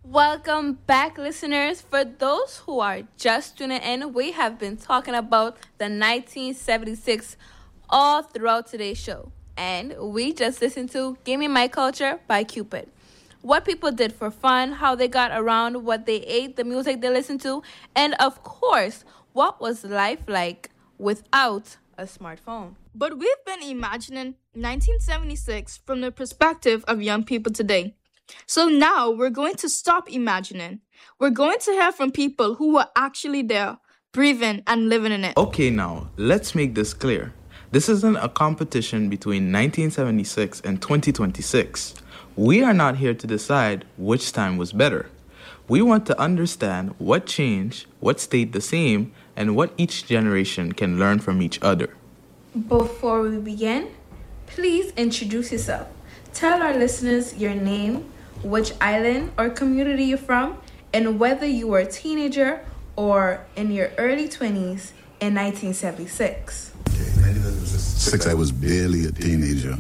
Welcome back, listeners. For those who are just tuning in, we have been talking about the 1976 all throughout today's show. And we just listened to Give Me My Culture by Cupid. What people did for fun, how they got around, what they ate, the music they listened to, and of course, what was life like without a smartphone. But we've been imagining 1976 from the perspective of young people today. So now we're going to stop imagining. We're going to hear from people who were actually there, breathing and living in it. Okay, now, let's make this clear. This isn't a competition between 1976 and 2026. We are not here to decide which time was better. We want to understand what changed, what stayed the same, and what each generation can learn from each other. Before we begin, please introduce yourself. Tell our listeners your name, which island or community you're from, and whether you were a teenager or in your early 20s in 1976. Okay, 1976, I was barely a teenager.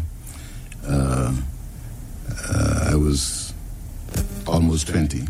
I was almost 20.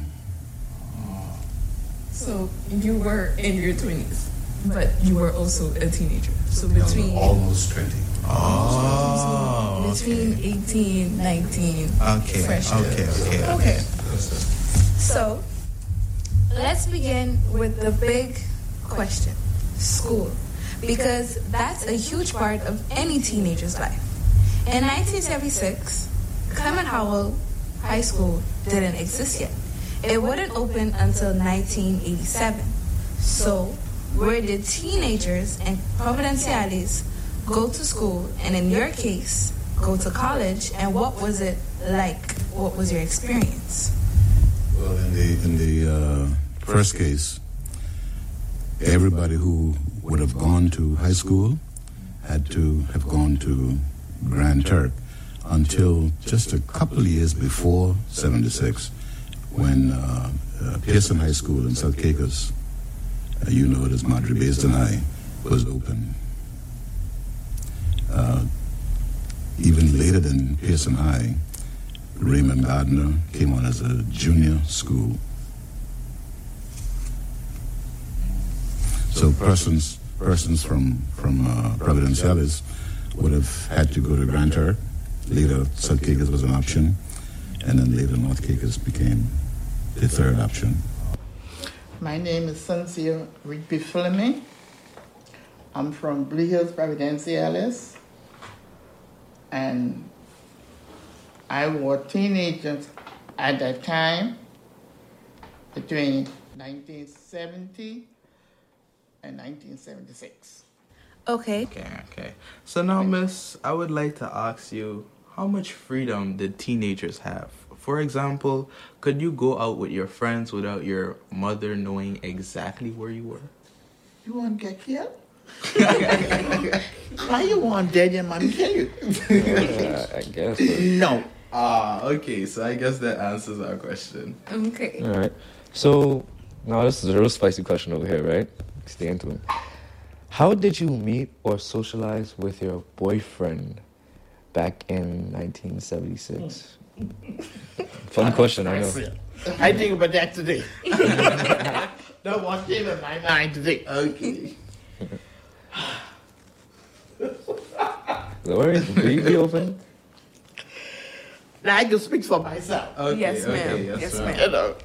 So you were in your 20s, but you were also a teenager. So between Almost 20. Oh, between 18, 19, okay, fresh. okay. So, let's begin with the big question, school, because that's a huge part of any teenager's life. In 1976, Clement Howell High School didn't exist yet. It wouldn't open until 1987. So, where did teenagers and Providenciales go to school, and in your case, go to college, and what was it like? What was your experience? Well, in the first case, everybody who would have gone to high school had to have gone to Grand Turk until just a couple of years before 76, when Pearson High School in South Caicos, you know it as Madre Basin High, was open. Even later than Pearson High, Raymond Gardner came on as a junior school. So persons from Providenciales would have had to go to Grand Turk. Later, South Caicos was an option, and then later North Caicos became the third option. My name is Cynthia Rigby Fleming. I'm from Blue Hills, Providenciales, and I was a teenager at that time, between 1970 and 1976. Okay. Okay. So now, Miss, I would like to ask you, how much freedom did teenagers have? For example, could you go out with your friends without your mother knowing exactly where you were? You want to get killed? Why you want daddy and mommy kill you? I guess. But... No. Okay, so I guess that answers our question. Okay. All right. So now this is a real spicy question over here, right? Stay into it. How did you meet or socialize with your boyfriend back in 1976? Fun question, I know. I think about that today. That one came in my mind today. Okay. Don't worry, be open. Now I can speak for myself. Okay, Yes, ma'am. yes, Yes, ma'am. ma'am. You know,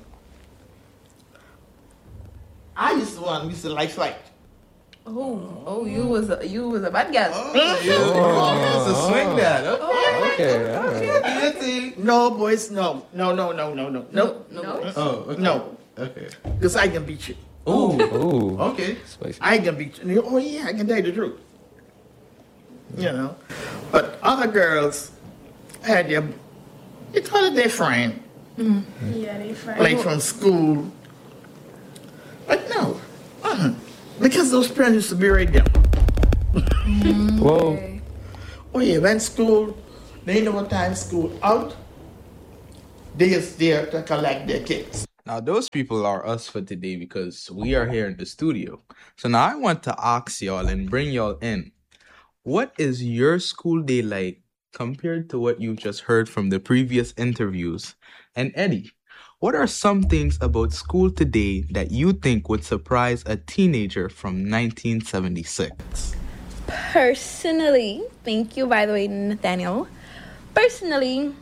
I used to like fight. Oh, you was a bad girl. Oh, so swing that. Okay, all right. Okay. No, boys, no. No. Oh, okay. No. Okay. Because I can beat you. Oh, Ooh, okay. spicy. I can beat you. Oh, yeah, I can tell you the truth. You know. But other girls had they call it their friend. Yeah, they friends. Like from school. But no. Because those parents used to be right there. Well, Oh, yeah, when school, they know what time school out, they is there to collect their kids. Now, those people are us for today because we are here in the studio. So now I want to ask y'all and bring y'all in. What is your school day like compared to what you just heard from the previous interviews? And Eddie, what are some things about school today that you think would surprise a teenager from 1976? Personally, thank you, by the way, Nathaniel. Personally,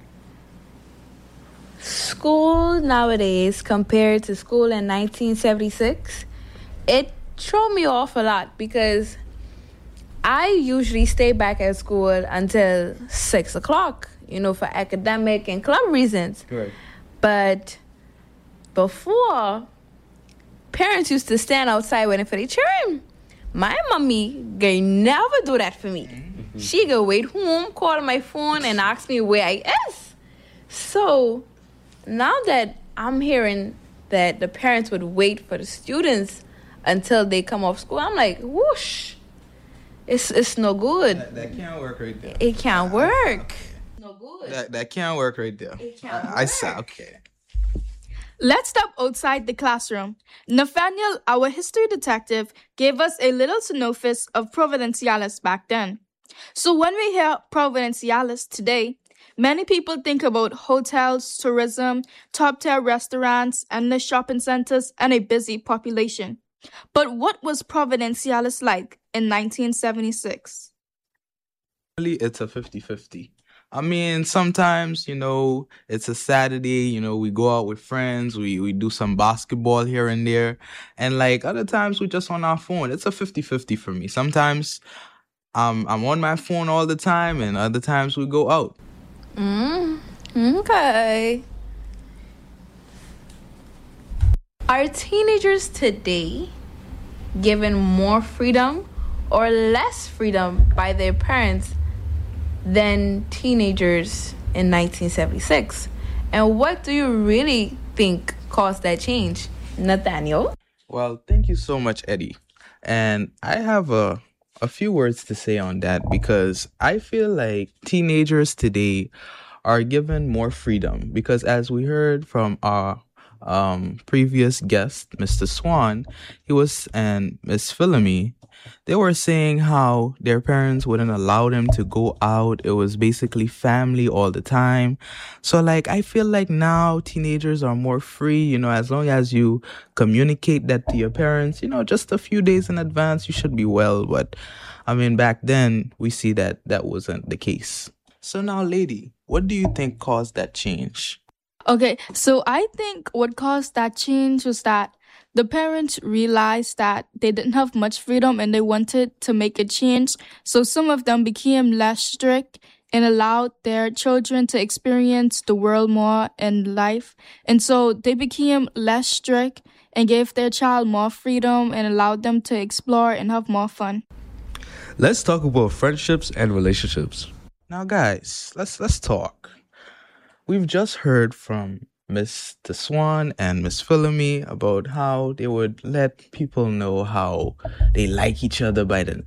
school nowadays compared to school in 1976, it threw me off a lot because I usually stay back at school until 6 o'clock, for academic and club reasons. Right. But before, parents used to stand outside waiting for their turn. My mommy could never do that for me. Mm-hmm. She could wait home, call my phone, and ask me where I is. So now that I'm hearing that the parents would wait for the students until they come off school, I'm like, whoosh. It's no good. That can't work right there. It can't work. No good. That can't work right there. It can't work. I said, okay. Let's step outside the classroom. Nathaniel, our history detective, gave us a little synopsis of Providenciales back then. So when we hear Providenciales today, many people think about hotels, tourism, top-tier restaurants, endless shopping centers, and a busy population. But what was Providenciales like in 1976? Really, it's a 50-50. I mean, sometimes, it's a Saturday, we go out with friends, we do some basketball here and there. And like other times we're just on our phone. It's a 50-50 for me. Sometimes I'm on my phone all the time and other times we go out. Okay. Are teenagers today given more freedom or less freedom by their parents than teenagers in 1976? And what do you really think caused that change, Nathaniel? Well, thank you so much, Eddie. And I have a few words to say on that because I feel like teenagers today are given more freedom because as we heard from our previous guest, Mr. Swan, and Miss Philomene, they were saying how their parents wouldn't allow them to go out. It was basically family all the time. So like, I feel like now teenagers are more free, as long as you communicate that to your parents, just a few days in advance, you should be well. But I mean, back then we see that wasn't the case. So now, lady, what do you think caused that change? Okay, so I think what caused that change was that the parents realized that they didn't have much freedom and they wanted to make a change. So some of them became less strict and allowed their children to experience the world more in life. And so they became less strict and gave their child more freedom and allowed them to explore and have more fun. Let's talk about friendships and relationships. Now, guys, let's talk. We've just heard from Mr. Swan and Miss Philomene about how they would let people know how they like each other in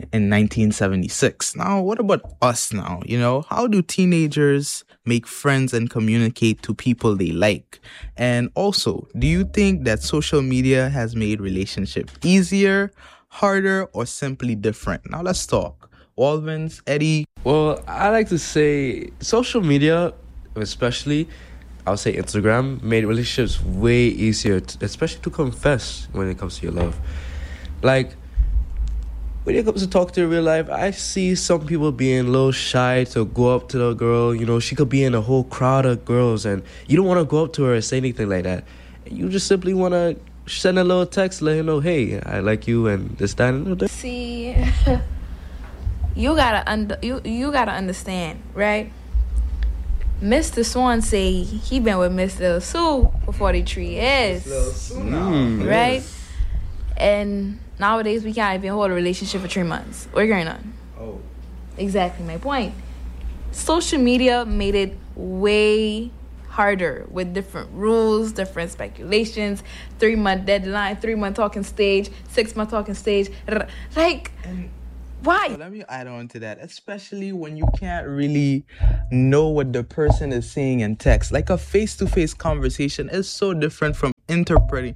1976. Now, what about us now? How do teenagers make friends and communicate to people they like? And also, do you think that social media has made relationships easier, harder, or simply different? Now, let's talk. Walvins, Eddie. Well, I like to say social media, especially I would say Instagram, made relationships way easier, especially to confess when it comes to your love. Like, when it comes to talk to real life, I see some people being a little shy to go up to the girl. She could be in a whole crowd of girls and you don't want to go up to her and say anything like that. You just simply want to send a little text, let her know, hey, I like you and this, that, and that. See, you gotta understand, right? Mr. Swan say he been with Miss Lil Sue for 43 years. Right? And nowadays we can't even hold a relationship for 3 months. We're going on. Oh. Exactly my point. Social media made it way harder with different rules, different speculations, 3-month deadline, 3-month talking stage, 6-month talking stage. Like, why? Let me add on to that, especially when you can't really know what the person is saying in text. Like a face-to-face conversation is so different from interpreting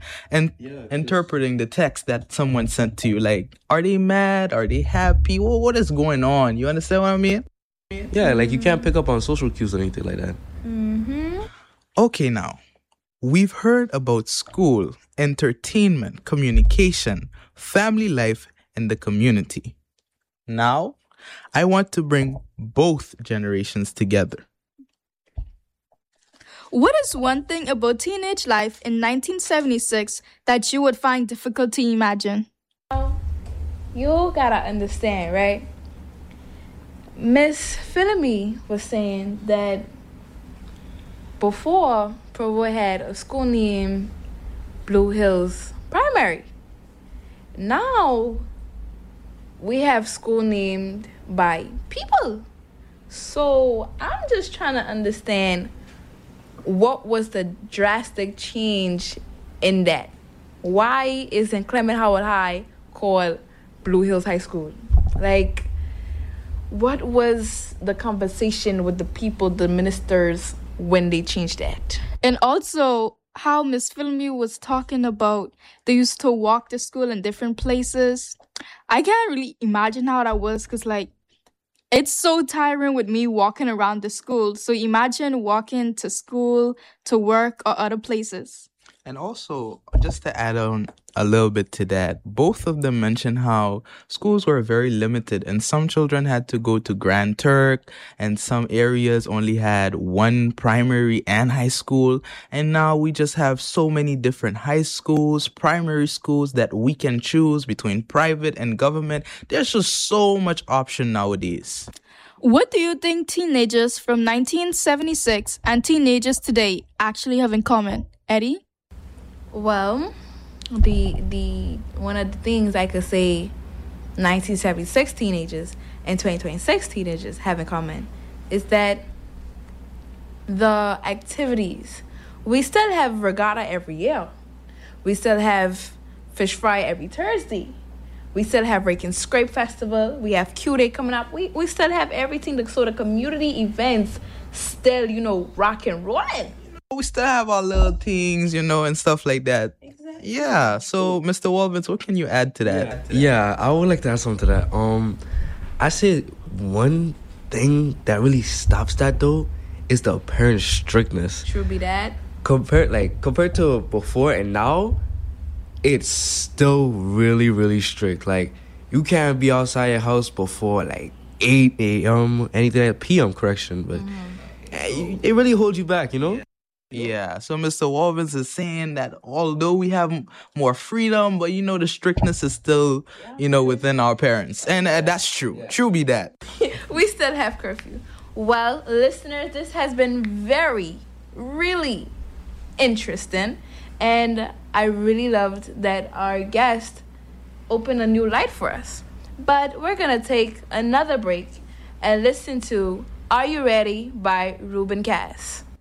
the text that someone sent to you. Like, are they mad? Are they happy? Well, what is going on? You understand what I mean? Yeah, like you can't pick up on social cues or anything like that. Okay, now, We've heard about school, entertainment, communication, family life, and the community. Now, I want to bring both generations together. What is one thing about teenage life in 1976 that you would find difficult to imagine? You gotta understand, right? Miss Philomene was saying that before Provo had a school named Blue Hills Primary. Now we have school named by people. So I'm just trying to understand what was the drastic change in that. Why isn't Clement Howard High called Blue Hills High School? Like, what was the conversation with the people, the ministers, when they changed that? And also, how Miss Philomene was talking about they used to walk to school in different places. I can't really imagine how that was because, like, it's so tiring with me walking around the school. So imagine walking to school, to work, or other places. And also, just to add on a little bit to that, both of them mentioned how schools were very limited and some children had to go to Grand Turk and some areas only had one primary and high school. And now we just have so many different high schools, primary schools that we can choose between private and government. There's just so much option nowadays. What do you think teenagers from 1976 and teenagers today actually have in common? Eddie? Well, the one of the things I could say 1976 teenagers and 2026 teenagers have in common is that the activities. We still have regatta every year. We still have fish fry every Thursday. We still have Rake and Scrape Festival. We have Q Day coming up. We still have everything. So the community events still, rock and rolling. We still have our little things, and stuff like that. Exactly. Yeah. So, Mr. Walvins, what can you add to that? Yeah, I would like to add something to that. I said one thing that really stops that though is the apparent strictness. True be that. Compared to before and now, it's still really, really strict. Like, you can't be outside your house before 8 a.m. anything like p.m. correction, but it really holds you back, Yeah, so Mr. Walvins is saying that although we have more freedom, but the strictness is still, within our parents. And that's true. Yeah. True be that. We still have curfew. Well, listeners, this has been very, really interesting. And I really loved that our guest opened a new light for us. But we're going to take another break and listen to Are You Ready by Ruben Cass.